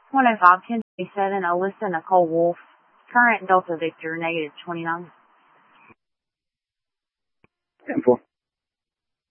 105, 1027, Alyssa Nicole Wolf. Current Delta Victor, -29. 10-4.